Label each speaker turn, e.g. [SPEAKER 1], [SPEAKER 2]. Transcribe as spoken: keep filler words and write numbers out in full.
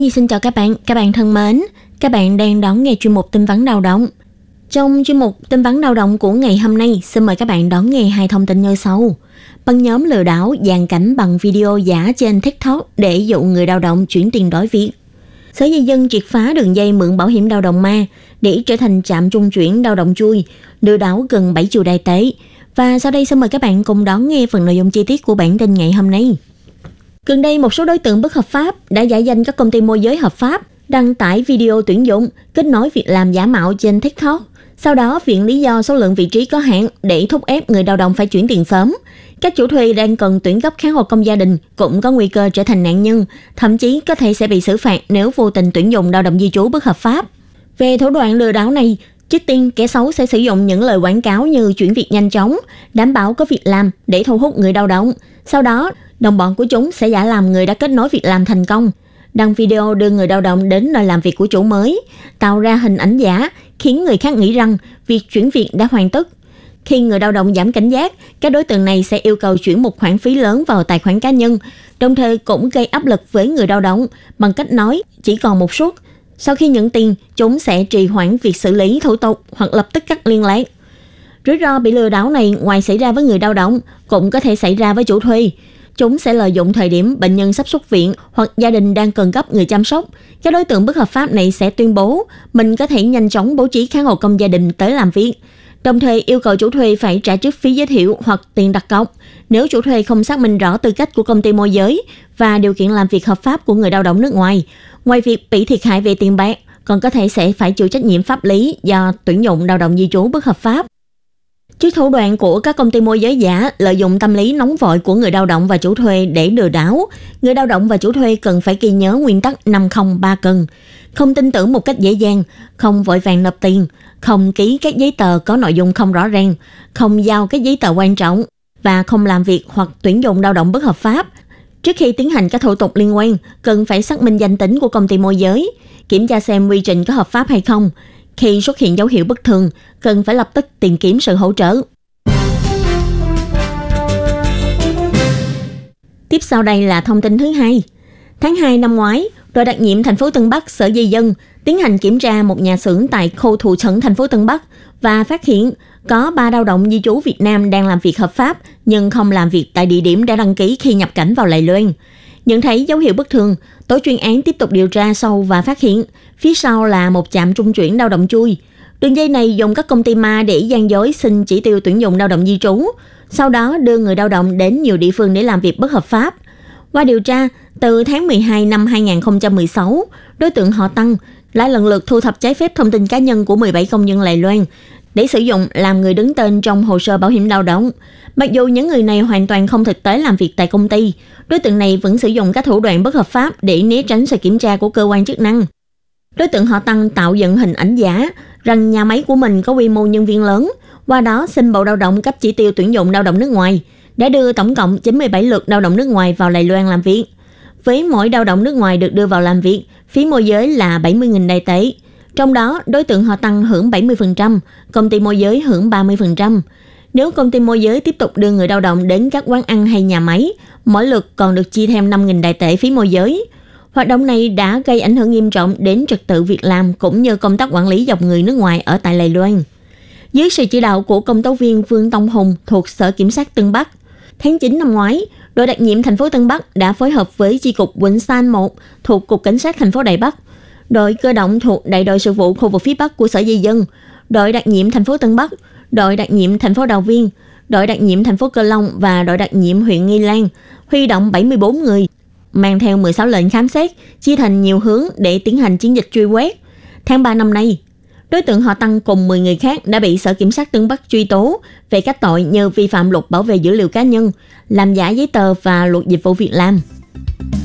[SPEAKER 1] Xin chào các bạn, các bạn thân mến. Các bạn đang đón nghe chuyên mục tin vắn lao động. Trong chuyên mục tin vắn lao động của ngày hôm nay, xin mời các bạn đón nghe hai thông tin như sau. Băng nhóm lừa đảo dàn cảnh bằng video giả trên TikTok để dụ người lao động chuyển tiền đổi việc. Sở Di dân triệt phá đường dây mượn bảo hiểm lao động ma để trở thành trạm trung chuyển lao động chui, lừa đảo gần bảy triệu đài tệ. Và sau đây xin mời các bạn cùng đón nghe phần nội dung chi tiết của bản tin ngày hôm nay. Gần đây, một số đối tượng bất hợp pháp đã giả danh các công ty môi giới hợp pháp, đăng tải video tuyển dụng, kết nối việc làm giả mạo trên TikTok. Sau đó, viện lý do số lượng vị trí có hạn để thúc ép người lao động phải chuyển tiền sớm. Các chủ thuê đang cần tuyển gấp kháng hộ công gia đình cũng có nguy cơ trở thành nạn nhân, thậm chí có thể sẽ bị xử phạt nếu vô tình tuyển dụng lao động di trú bất hợp pháp. Về thủ đoạn lừa đảo này, trước tiên, kẻ xấu sẽ sử dụng những lời quảng cáo như chuyển việc nhanh chóng, đảm bảo có việc làm để thu hút người lao động. Sau đó, đồng bọn của chúng sẽ giả làm người đã kết nối việc làm thành công, đăng video đưa người lao động đến nơi làm việc của chủ mới, tạo ra hình ảnh giả, khiến người khác nghĩ rằng việc chuyển việc đã hoàn tất. Khi người lao động giảm cảnh giác, các đối tượng này sẽ yêu cầu chuyển một khoản phí lớn vào tài khoản cá nhân, đồng thời cũng gây áp lực với người lao động bằng cách nói chỉ còn một suất. Sau khi nhận tiền, chúng sẽ trì hoãn việc xử lý thủ tục hoặc lập tức cắt liên lạc. Rủi ro bị lừa đảo này ngoài xảy ra với người lao động, cũng có thể xảy ra với chủ thuê. Chúng sẽ lợi dụng thời điểm bệnh nhân sắp xuất viện hoặc gia đình đang cần gấp người chăm sóc. Các đối tượng bất hợp pháp này sẽ tuyên bố mình có thể nhanh chóng bố trí kháng hộ công gia đình tới làm việc, đồng thời yêu cầu chủ thuê phải trả trước phí giới thiệu hoặc tiền đặt cọc nếu chủ thuê không xác minh rõ tư cách của công ty môi giới và điều kiện làm việc hợp pháp của người lao động nước ngoài. Ngoài việc bị thiệt hại về tiền bạc, còn có thể sẽ phải chịu trách nhiệm pháp lý do tuyển dụng lao động di trú bất hợp pháp. Trước thủ đoạn của các công ty môi giới giả lợi dụng tâm lý nóng vội của người lao động và chủ thuê để lừa đảo, người lao động và chủ thuê cần phải ghi nhớ nguyên tắc năm không ba cần. Không tin tưởng một cách dễ dàng, không vội vàng nộp tiền, không ký các giấy tờ có nội dung không rõ ràng, không giao các giấy tờ quan trọng và không làm việc hoặc tuyển dụng lao động bất hợp pháp. Trước khi tiến hành các thủ tục liên quan, cần phải xác minh danh tính của công ty môi giới, kiểm tra xem quy trình có hợp pháp hay không. Khi xuất hiện dấu hiệu bất thường, cần phải lập tức tìm kiếm sự hỗ trợ. Tiếp sau đây là thông tin thứ hai. Tháng hai năm ngoái, đội đặc nhiệm thành phố Tân Bắc, Sở Di dân tiến hành kiểm tra một nhà xưởng tại khu Thụ Sẩn, thành phố Tân Bắc và phát hiện có ba lao động di trú Việt Nam đang làm việc hợp pháp nhưng không làm việc tại địa điểm đã đăng ký khi nhập cảnh vào Đài Loan. Nhận thấy dấu hiệu bất thường, tổ chuyên án tiếp tục điều tra sâu và phát hiện phía sau là một trạm trung chuyển lao động chui. Đường dây này dùng các công ty ma để gian dối xin chỉ tiêu tuyển dụng lao động di trú, sau đó đưa người lao động đến nhiều địa phương để làm việc bất hợp pháp. Qua điều tra, từ tháng mười hai năm hai nghìn không trăm mười sáu, đối tượng họ Tăng lại lần lượt thu thập trái phép thông tin cá nhân của mười bảy công dân Đài Loan để sử dụng làm người đứng tên trong hồ sơ bảo hiểm lao động. Mặc dù những người này hoàn toàn không thực tế làm việc tại công ty, đối tượng này vẫn sử dụng các thủ đoạn bất hợp pháp để né tránh sự kiểm tra của cơ quan chức năng. Đối tượng họ Tăng tạo dựng hình ảnh giả rằng nhà máy của mình có quy mô nhân viên lớn, qua đó xin Bộ Lao động cấp chỉ tiêu tuyển dụng lao động nước ngoài, đã đưa tổng cộng chín mươi bảy lượt lao động nước ngoài vào Đài Loan làm việc. Với mỗi lao động nước ngoài được đưa vào làm việc, phí môi giới là bảy mươi nghìn đài tệ. Trong đó, đối tượng họ Tăng hưởng bảy mươi phần trăm, công ty môi giới hưởng ba mươi phần trăm. Nếu công ty môi giới tiếp tục đưa người lao động đến các quán ăn hay nhà máy, mỗi lượt còn được chia thêm năm nghìn đài tệ phí môi giới. Hoạt động này đã gây ảnh hưởng nghiêm trọng đến trật tự việc làm cũng như công tác quản lý dòng người nước ngoài ở tại Đài Loan. Dưới sự chỉ đạo của công tố viên Vương Tông Hùng thuộc Sở Kiểm sát Tân Bắc, tháng chín năm ngoái, đội đặc nhiệm thành phố Tân Bắc đã phối hợp với chi cục Quỳnh San một thuộc Cục Cảnh sát thành phố Đài Bắc, đội cơ động thuộc Đại đội sự vụ khu vực phía Bắc của Sở Di dân, đội đặc nhiệm thành phố Tân Bắc, đội đặc nhiệm thành phố Đào Viên, đội đặc nhiệm thành phố Cơ Long và đội đặc nhiệm huyện Nghi Lan, huy động bảy mươi bốn người, mang theo mười sáu lệnh khám xét, chia thành nhiều hướng để tiến hành chiến dịch truy quét. Tháng ba năm nay, đối tượng họ Tăng cùng mười người khác đã bị Sở Kiểm sát Tân Bắc truy tố về các tội như vi phạm luật bảo vệ dữ liệu cá nhân, làm giả giấy tờ và luật dịch vụ việc làm.